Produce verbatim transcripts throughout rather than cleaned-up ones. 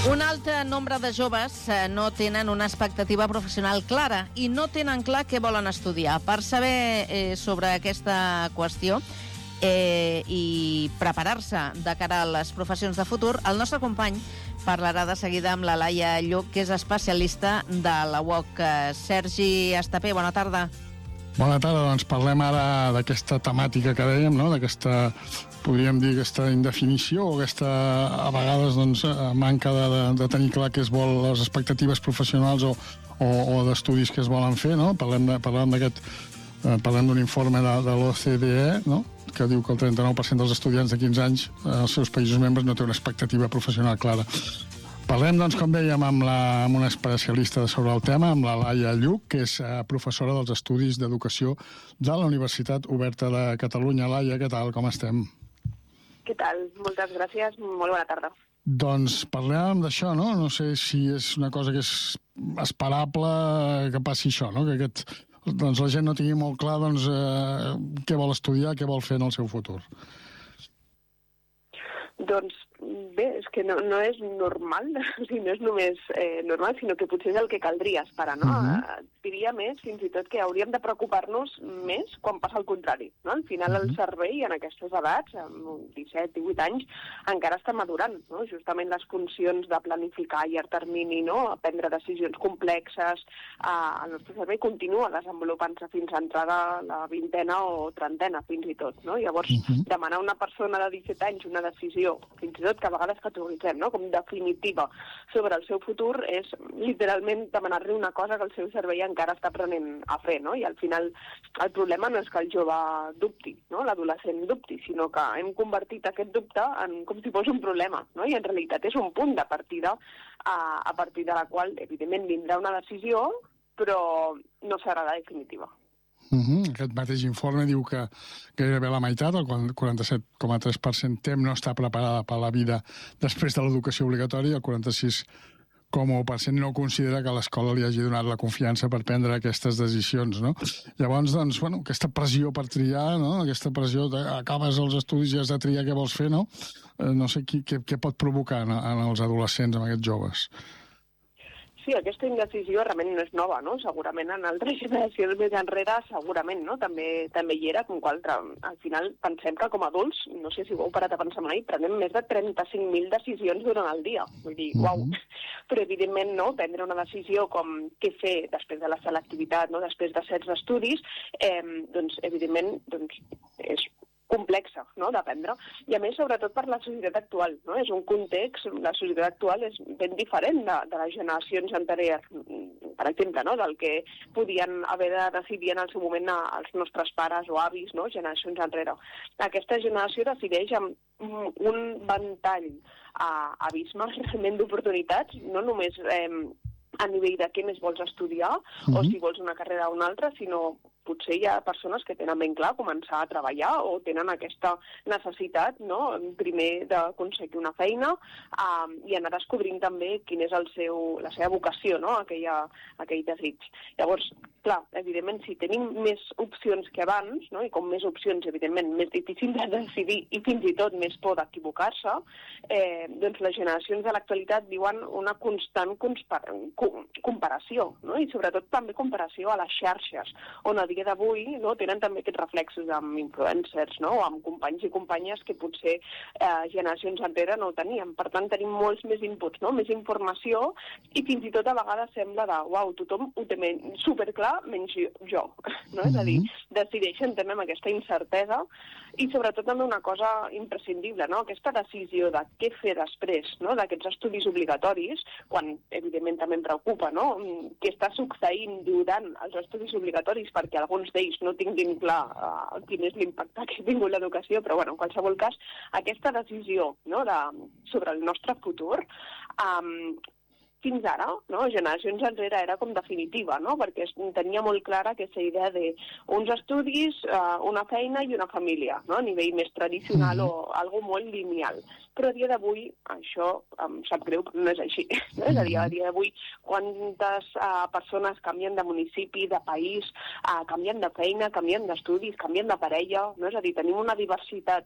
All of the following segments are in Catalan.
Un altre nombre de joves eh, no tenen una expectativa professional clara i no tenen clar què volen estudiar. Per saber eh, sobre aquesta qüestió eh, i preparar-se de cara a les professions de futur, el nostre company parlarà de seguida amb la Laia Lluc, que és especialista de la U O C. Sergi Estapé, bona tarda. Bona tarda, doncs parlem ara d'aquesta temàtica que dèiem, no? D'aquesta, podríem dir, aquesta indefinició o aquesta, a vegades, doncs, manca de, de, de tenir clar què es vol, les expectatives professionals o, o, o d'estudis que es volen fer, no? Parlem de, parlem d'aquest, eh, parlem d'un informe de, de l'O C D E, no? Que diu que el trenta-nou per cent dels estudiants de quinze anys als seus països membres no té una expectativa professional clara. Parlem, doncs, com dèiem, amb, la, amb una especialista sobre el tema, amb la Laia Lluc, que és eh, professora dels Estudis d'Educació de la Universitat Oberta de Catalunya. Laia, què tal? Com estem? Què tal? Moltes gràcies. Molt bona tarda. Doncs parlem d'això, no? No sé si és una cosa que és esperable que passi això, no? Que aquest, doncs, la gent no tingui molt clar doncs, eh, què vol estudiar, què vol fer en el seu futur. Doncs bé, és que no, no és normal, o sigui, no és només eh, normal, sinó que potser és el que caldria esperar, no? Uh-huh. Diria més, fins i tot, que hauríem de preocupar-nos més quan passa el contrari, no? Al final uh-huh. el cervell, en aquestes edats, amb disset, divuit anys, encara està madurant, no? Justament les funcions de planificar a llarg termini, no? A prendre decisions complexes, eh, el nostre cervell continua desenvolupant-se fins a entrar a la vintena o trentena, fins i tot, no? Llavors, uh-huh. demanar a una persona de disset anys una decisió, fins i tot que a vegades categoritzem, no? Com definitiva sobre el seu futur, és literalment demanar-li una cosa que el seu cervell encara està aprenent a fer, no? I al final el problema no és que el jove dubti, no? L'adolescent dubti, sinó que hem convertit aquest dubte en com si fos un problema, no? I en realitat és un punt de partida a, a partir de la qual, evidentment, vindrà una decisió, però no serà la definitiva. Uh-huh. Aquest mateix informe diu que gairebé la meitat, el quaranta-set coma tres per cent, tem no estar preparada per la vida després de l'educació obligatòria, el quaranta-sis coma u per cent no considera que l'escola li hagi donat la confiança per prendre aquestes decisions, no? Llavors, doncs, bueno, aquesta pressió per triar, no? Aquesta pressió de acabes els estudis i has de triar què vols fer, no? Eh, no sé qui, què, què pot provocar en, en els adolescents, en aquests joves. Sí, aquesta indecisió realment no és nova, no? Segurament en altres generacions més enrere, segurament, no? També també hi era, com qualtre. Al final pensem que com a adults, no sé si ho heu parat a pensar mai, prenem més de trenta-cinc mil decisions durant el dia. Vull dir, mm-hmm. uau! Però evidentment, no? Prendre una decisió com què fer després de la selectivitat, no? Després de certs estudis, eh, doncs, evidentment, doncs, és complexa, no?, d'aprendre, i a més, sobretot per la societat actual, no? És un context, la societat actual és ben diferent de, de les generacions anteriors, per exemple, no?, del que podien haver de decidir en el seu moment els nostres pares o avis, no?, generacions enrere. Aquesta generació decideix amb un ventall uh, abismal realment d'oportunitats, no només eh, a nivell de què més vols estudiar, mm-hmm. o si vols una carrera o una altra, sinó potser hi ha persones que tenen ben clar començar a treballar o tenen aquesta necessitat, no?, primer d'aconseguir una feina um, i anar descobrint també quin és el seu, la seva vocació, no?, aquella, aquell desig. Llavors, clar, evidentment, si tenim més opcions que abans, no?, i com més opcions, evidentment, més difícil de decidir i fins i tot més por d'equivocar-se, eh, doncs les generacions de l'actualitat viuen una constant conspar- comparació, no?, i sobretot també comparació a les xarxes, on a dia d'avui, no, tenen també aquests reflexos amb influencers, no?, o amb companys i companyes que potser eh, generacions enrere no teníem. Per tant, tenim molts més inputs, no?, més informació, i fins i tot a vegades sembla de, uau, tothom ho té superclar menys jo, no? Mm-hmm. És a dir, decideixen també amb aquesta incertesa i sobretot també una cosa imprescindible, no?, aquesta decisió de què fer després, no?, d'aquests estudis obligatoris, quan evidentment també em preocupa, no?, què està succeint durant els estudis obligatoris perquè alguns d'ells no tinguin clar uh, quin és l'impacte que ha tingut l'educació, però bueno, en qualsevol cas, aquesta decisió, no?, de, sobre el nostre futur um, fins ara, no? Generacions enrere era com definitiva, no? Perquè es tenia molt clara aquesta idea d'uns estudis, uh, una feina i una família, no? A nivell més tradicional mm -hmm. o algo molt lineal. Però a dia d'avui això em sap greu, però no és així. No? És a dir, a dia d'avui quantes uh, persones canvien de municipi, de país, uh, canvien de feina, canvien d'estudis, canvien de parella, no? És a dir, tenim una diversitat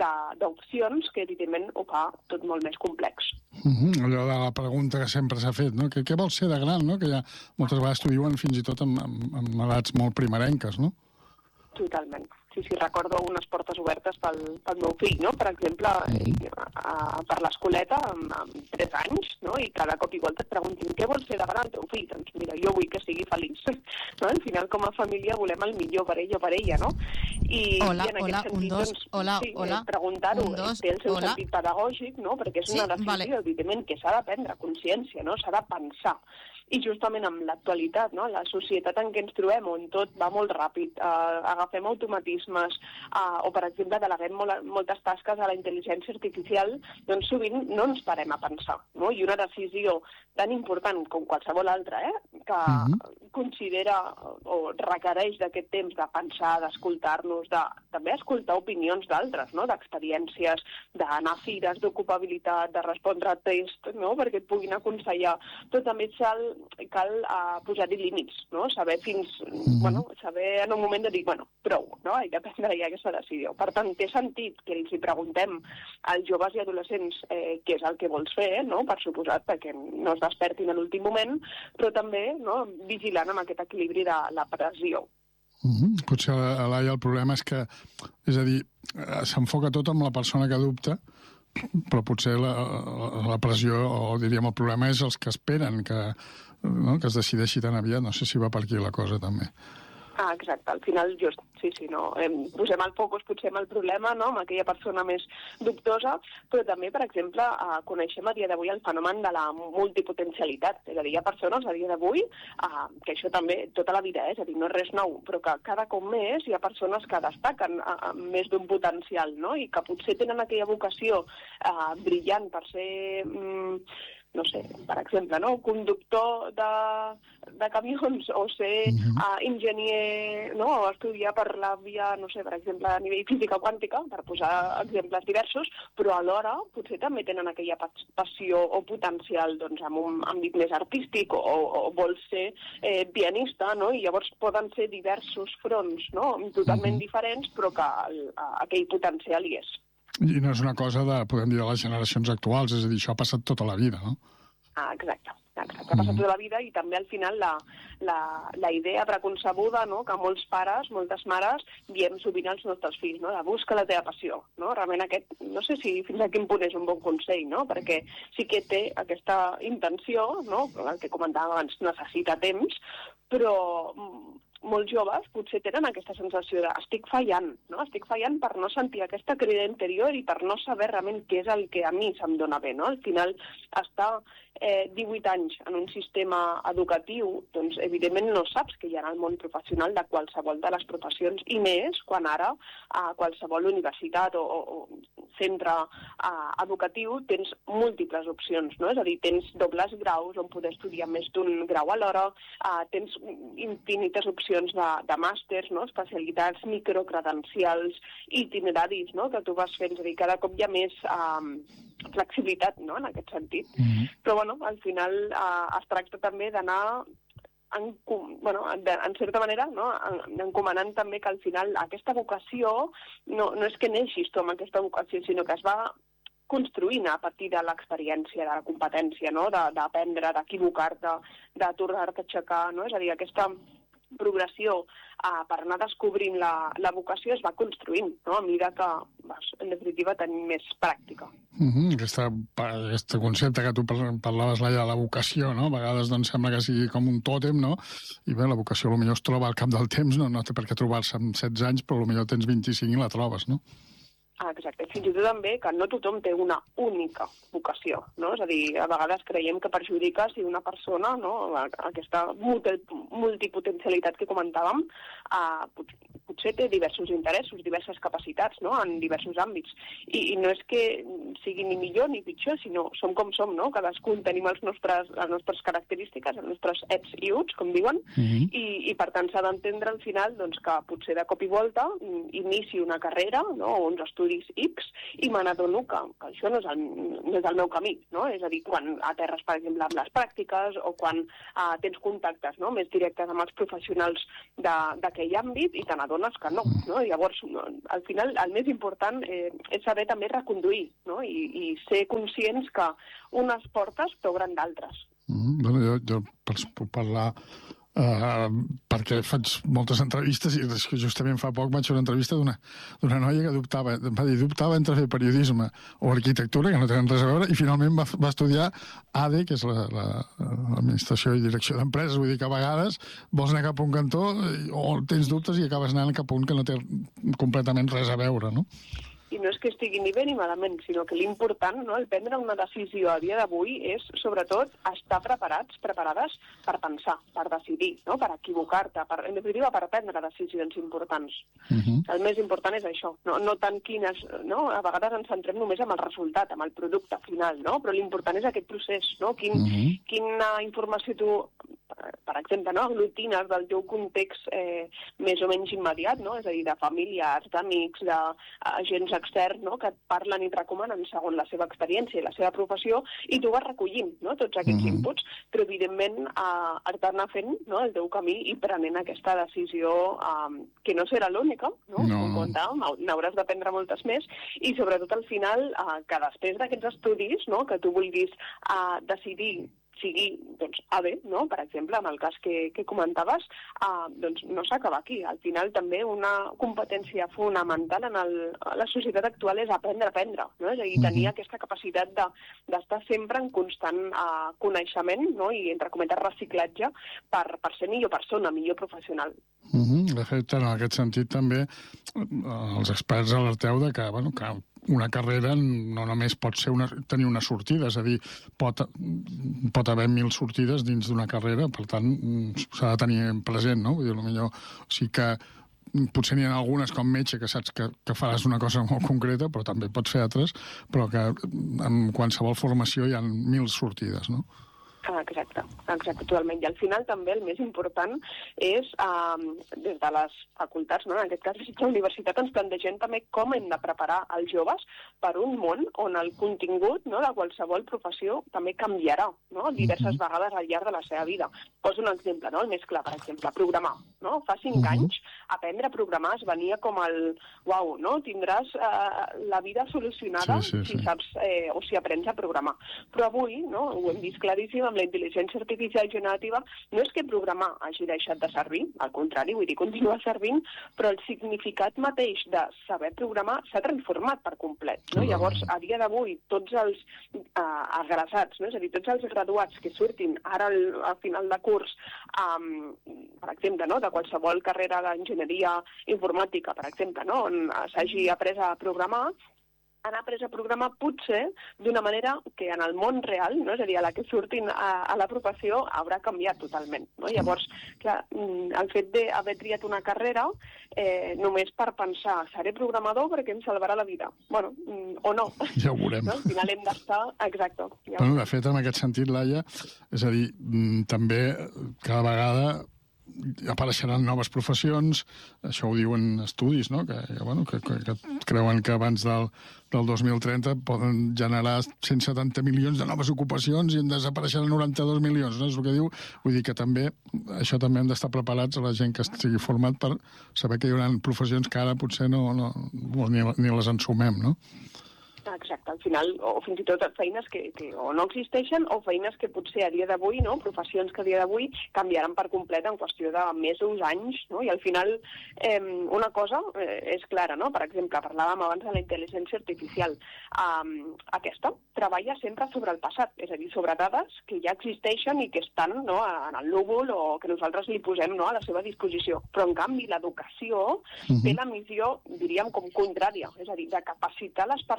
d'opcions que evidentment ho fa tot molt més complex. Mm-hmm. Allò de la pregunta que sempre s'ha fet, no? Que, què vols ser de gran, no? Que ja moltes vegades t'ho diuen fins i tot amb, amb, amb edats molt primerenques, no? Totalment. Sí, sí, recordo unes portes obertes pel, pel meu fill, no? Per exemple, a, a, per l'escoleta, amb, amb tres anys, no? I cada cop igual et preguntin què vols fer de gran el teu fill? Doncs mira, jo vull que sigui feliç. No? Al final, com a família, volem el millor per ell o per ella, no? I, hola, i en hola, aquest un, sentit, dos, doncs, hola, sí, hola. Preguntar-ho té el seu hola. sentit pedagògic, no? Perquè és sí, una decisió, vale. evidentment, que s'ha de prendre consciència, no? S'ha de pensar. I justament amb l'actualitat, no? La societat en què ens trobem, on tot va molt ràpid, eh, agafem automatismes, eh, o, per exemple, deleguem molt, moltes tasques a la intel·ligència artificial, doncs sovint no ens parem a pensar, no? I una decisió tan important com qualsevol altra, eh? que uh-huh. considera o requereix d'aquest temps de pensar, d'escoltar-nos, de també escoltar opinions d'altres, no? D'experiències, d'anar a fires d'ocupabilitat, de respondre a tests, no? Perquè et puguin aconsellar. Però també cal cal uh, posar-hi límits, no? Saber fins, mm-hmm. bueno, saber en un moment de dir, bueno, prou, no? He de prendre ja aquesta decisió. Per tant, té sentit que els hi preguntem als joves i adolescents eh, què és el que vols fer, no? Per suposat, perquè no es despertin a l'últim moment, però també, no? Vigilant amb aquest equilibri de la pressió. Mm-hmm. Potser, Laia, el problema és que, és a dir, s'enfoca tot amb la persona que dubta, però potser la, la pressió, o diríem el problema, és els que esperen que, no? que es decideixi tan aviat. No sé si va per aquí la cosa, també. Ah, exacte. Al final, just, sí, sí, no. Eh, posem el focus potser en el problema, no? Amb aquella persona més dubtosa, però també, per exemple, eh, coneixem a dia d'avui el fenomen de la multipotencialitat. És a dir, hi ha persones a dia d'avui, eh, que això també tota la vida, eh? És a dir, no és res nou, però que cada cop més hi ha persones que destaquen eh, més d'un potencial, no? I que potser tenen aquella vocació eh, brillant per ser... Mm, no sé, per exemple, no? Conductor de, de camions o ser uh-huh. uh, enginyer, no? O estudiar per la via, no sé, per exemple, a nivell física quàntica, per posar exemples diversos, però alhora potser també tenen aquella passió o potencial doncs, en un àmbit més artístic o, o vol ser eh, pianista, no? I llavors poden ser diversos fronts, no? Totalment uh-huh. diferents, però que el, aquell potencial hi és. I no és una cosa de, podem dir, de les generacions actuals, és a dir, això ha passat tota la vida, no? Ah, exacte, exacte. Ha passat tota la vida i també al final la, la, la idea preconcebuda, no?, que molts pares, moltes mares, diem sovint als nostres fills, no?, de busca la teva passió, no? Realment aquest, no sé si fins a quin punt és un bon consell, no?, perquè sí que té aquesta intenció, no?, el que comentàvem abans, necessita temps, però molts joves potser tenen aquesta sensació de estic fallant, no? Estic fallant per no sentir aquesta crida interior i per no saber realment què és el que a mi se'm dona bé, no? Al final, estar eh, divuit anys en un sistema educatiu, doncs evidentment no saps què hi ha en el món professional de qualsevol de les professions, i més quan ara a qualsevol universitat o, o centre eh, educatiu tens múltiples opcions, no? És a dir, tens dobles graus on poder estudiar més d'un grau alhora, eh, tens infinites opcions de, de màsters, no? Especialitats, microcredencials, itineraris, no? Que tu vas fent, és a dir, cada cop hi ha més um, flexibilitat, no?, en aquest sentit. Mm-hmm. Però, bueno, al final uh, es tracta també d'anar en, bueno, de, en certa manera, no?, en, encomanant també que al final aquesta vocació no, no és que neixis tu amb aquesta vocació, sinó que es va construint a partir de l'experiència, de la competència, no?, d'aprendre, d'equivocar-te, de tornar-te a aixecar, no? És a dir, aquesta progressió eh, per anar descobrint la, la vocació es va construint, no?, a mesura que vas, en definitiva, tenim més pràctica. Mm-hmm. Aquesta, aquest concepte que tu parlaves, Laia, de la vocació, no? A vegades doncs, sembla que sigui com un tòtem, no? I bé, la vocació potser es troba al cap del temps, no, no té per què trobar-se amb setze anys, però potser tens vint-i-cinc i la trobes, no? Ah, exacte. Fins i tot també que no tothom té una única vocació, no? És a dir, a vegades creiem que perjudica si una persona, no?, aquesta multipotencialitat que comentàvem, eh, potser té diversos interessos, diverses capacitats, no?, en diversos àmbits. I, i no és que sigui ni millor ni pitjor, sinó som com som, no? Cadascun tenim els nostres, les nostres característiques, els nostres ets i uts, com diuen, mm-hmm. i, i per tant s'ha d'entendre al final doncs, que potser de cop i volta inici una carrera, no?, o uns estudis X, i me n'adono que, que això no és, el, no és el meu camí, no? És a dir, quan aterres, per exemple, amb les pràctiques o quan uh, tens contactes, no?, més directes amb els professionals d'aquell àmbit i te n'adones que no, no? Llavors, no, al final, el més important eh, és saber també reconduir, no?, I, i ser conscients que unes portes t'obren d'altres. Mm, bueno, jo, jo puc parlar uh, perquè faig moltes entrevistes i és que justament fa poc vaig fer una entrevista d'una d'una noia que dubtava, em va dir, dubtava entre fer periodisme o arquitectura, que no tenen res a veure, i finalment va, va estudiar A D E, que és l'Administració i Direcció d'Empreses. Vull dir que a vegades vols anar cap a un cantó o tens dubtes i acabes anant cap a un que no té completament res a veure, no? I no és que estigui ni bé ni malament, sinó que l'important, no?, el prendre una decisió a dia d'avui és, sobretot, estar preparats, preparades per pensar, per decidir, no?, per equivocar-te, per, en definitiva, per prendre decisions importants. Uh-huh. El més important és això, no, no tant quines, no?, a vegades ens centrem només en el resultat, en el producte final, no?, però l'important és aquest procés, no?, Quin, uh-huh. quina informació tu, per exemple, no?, aglutines del teu context eh, més o menys immediat, no?, és a dir, de familiars, d'amics, d'agents extern, no?, que et parlen i et recomanen segons la seva experiència i la seva professió, i tu vas recollint, no?, tots aquests mm-hmm. inputs, però evidentment eh, has d'anar fent, no?, el teu camí i prenent aquesta decisió eh, que no serà l'única, no?, no. En compte, n'hauràs de prendre moltes més, i sobretot al final eh, que després d'aquests estudis, no?, que tu vulguis eh, decidir sigui doncs, A D E, no?, per exemple, en el cas que, que comentaves, eh, doncs no s'acaba aquí. Al final també una competència fonamental en el, a la societat actual és aprendre a aprendre, no? És a dir, tenir mm-hmm. aquesta capacitat de, d'estar sempre en constant eh, coneixement, no?, i, entre cometes, reciclatge per, per ser millor persona, millor professional. Mm-hmm. De fet, en aquest sentit també els experts alerteu de que, bueno, que una carrera no només pot ser una, tenir una sortida, és a dir, pot, pot haver mil sortides dins d'una carrera, per tant, s'ha de tenir present, no? Vull dir, potser, o sigui que potser n'hi ha algunes com metge que saps que, que faràs una cosa molt concreta, però també pots fer altres, però que en qualsevol formació hi ha mil sortides, no? Exacte, exacte, totalment. I al final també el més important és, eh, des de les facultats, no?, en aquest cas la universitat, ens plantegem també com hem de preparar els joves per un món on el contingut, no?, de qualsevol professió també canviarà, no?, diverses uh-huh. vegades al llarg de la seva vida. Poso un exemple, no?, el més clar, per exemple, programar, no? Fa cinc uh-huh. anys aprendre a programar es venia com el uau, no?, tindràs eh, la vida solucionada sí, sí, sí. si saps eh, o si aprens a programar. Però avui, no?, ho hem vist claríssim amb la intel·ligència artificial generativa, no és que programar hagi deixat de servir, al contrari, vull dir, continua servint, però el significat mateix de saber programar s'ha transformat per complet, no? Mm. Llavors, a dia d'avui, tots els eh, agressats, no?, és a dir, tots els graduats que surtin ara al, al final de curs, um, per exemple, no?, de qualsevol carrera d'enginyeria informàtica, per exemple, no?, on s'hagi après a programar, han après a programar potser d'una manera que en el món real, no?, és a dir, a la que surtin a, a la professió, haurà canviat totalment, no? Llavors, clar, el fet d'haver triat una carrera eh, només per pensar, seré programador perquè em salvarà la vida. Bueno, o no. Ja ho veurem. No? Al final hem d'estar... Exacte. Ja bueno, de fet, en aquest sentit, Laia, és a dir, també cada vegada apareixeran noves professions, això ho diuen estudis, no?, que, que, bueno, que, que, que creuen que abans del, del dos mil trenta poden generar cent setanta milions de noves ocupacions i en desapareixeran noranta-dos milions, no? És el que diu. Vull dir que també, això també hem d'estar preparats a la gent que estigui format per saber que hi haurà professions que ara potser no, no, ni, ni les ensumem, no? Exacte, al final, o fins i tot feines que, que o no existeixen o feines que potser a dia d'avui, no?, professions que a dia d'avui canviaran per complet en qüestió de mesos, anys, no? I al final eh, una cosa eh, és clara, no? Per exemple, parlàvem abans de la intel·ligència artificial. Um, aquesta treballa sempre sobre el passat, és a dir, sobre dades que ja existeixen i que estan, no?, en el núvol o que nosaltres li posem, no?, a la seva disposició. Però, en canvi, l'educació uh-huh. té la missió, diríem, com contrària, és a dir, de capacitar les persones per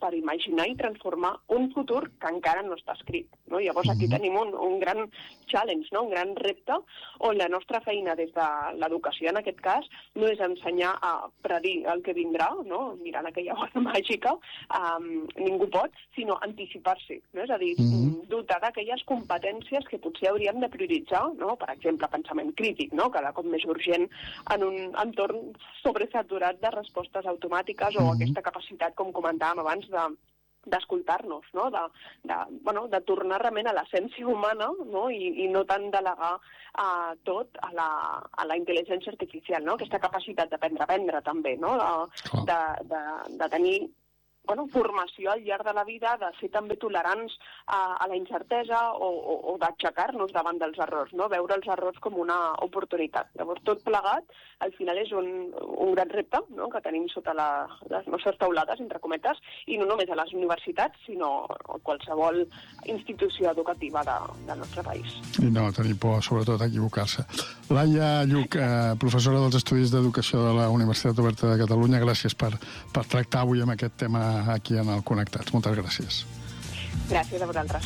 per imaginar i transformar un futur que encara no està escrit. No? Llavors aquí tenim un, un gran challenge, no? Un gran repte, on la nostra feina des de l'educació, en aquest cas, no és ensenyar a predir el que vindrà, no? Mirant aquella bola màgica, um, ningú pot, sinó anticipar-s'hi. No? És a dir, mm-hmm. dotar d'aquelles competències que potser hauríem de prioritzar, no? Per exemple, pensament crític, no? Cada cop més urgent en un entorn sobresaturat de respostes automàtiques o mm-hmm. aquesta capacitat, com comentàvem abans, de d'escoltar-nos, no? de, de, bueno, de tornar realment a l'essència humana, no? I, i no tant delegar uh, tot a la, a la intel·ligència artificial, no? Aquesta capacitat d'aprendre a aprendre també, no? de, de, de, de tenir bueno, formació al llarg de la vida, de ser també tolerants a, a la incertesa o, o, o d'aixecar-nos davant dels errors, no? Veure els errors com una oportunitat. Llavors, tot plegat, al final és un, un gran repte, no? Que tenim sota la, les nostres taulades, entre cometes, i no només a les universitats, sinó a qualsevol institució educativa de, del nostre país. I no tenir por, sobretot, a equivocar-se. Laia Lluch, eh, professora dels Estudis d'Educació de la Universitat Oberta de Catalunya, gràcies per, per tractar avui amb aquest tema aquí en el Connectats. Moltes gràcies. Gràcies a vosaltres.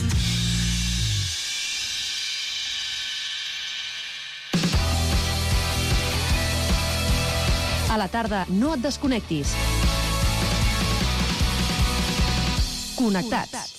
A la tarda no et desconnectis. Connectats.